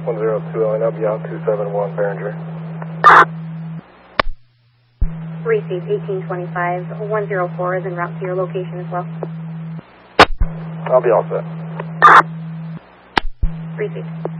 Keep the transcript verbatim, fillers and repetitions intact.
one zero two, I'll be out two seven one, Behringer. Received eighteen twenty-five, one zero four is en route to your location as well. I'll be all set. Received.